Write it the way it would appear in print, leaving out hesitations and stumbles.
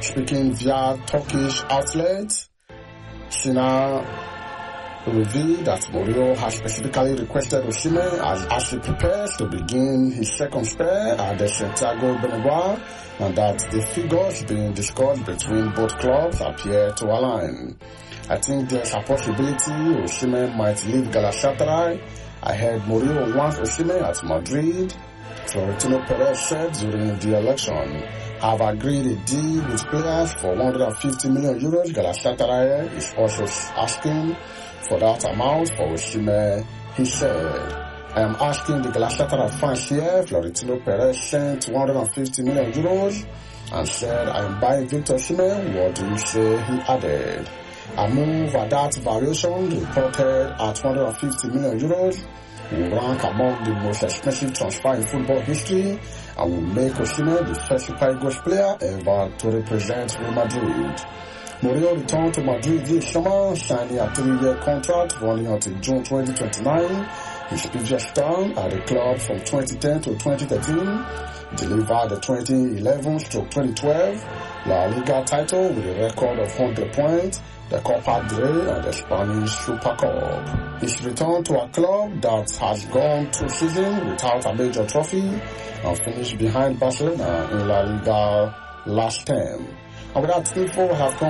Speaking via Turkish outlets, Sina revealed that Mourinho has specifically requested Osimhen as he prepares to begin his second spell at the Santiago Bernabeu, and that the figures being discussed between both clubs appear to align. I think there's a possibility Osimhen might leave Galatasaray. I heard Mourinho wants Osimhen at Madrid. Florentino Perez said during the election, "I've agreed a deal with players for 150 million euros. Galatasaray is also asking for that amount for Osimhen," he said. "I am asking the Galatasaray fans here." Florentino Perez sent 150 million euros and said, "I am buying Victor Osimhen. What do you say?" he added. A move at that variation, reported at 150 million euros, will rank among the most expensive transfer in football history and will make Osimhen the first Super Eagles player ever to represent Real Madrid. Mourinho returned to Madrid this summer, signing a 3-year contract running until June 2029. His previous term at the club from 2010 to 2013 delivered the 2011-2012 La Liga title with a record of 100 points, the Copa del Rey and the Spanish Super Cup. His return to a club that has gone 2 seasons without a major trophy and finished behind Barcelona in La Liga last term. And with that info, we have come